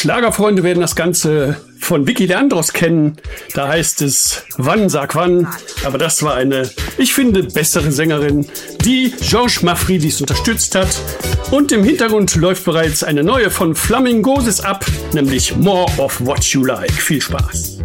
Schlagerfreunde werden das Ganze von Vicky Leandros kennen. Da heißt es Wann sag wann. Aber das war eine, ich finde, bessere Sängerin, die Georges Mafridis unterstützt hat. Und im Hintergrund läuft bereits eine neue von Flamingosis ab, nämlich More of What You Like. Viel Spaß.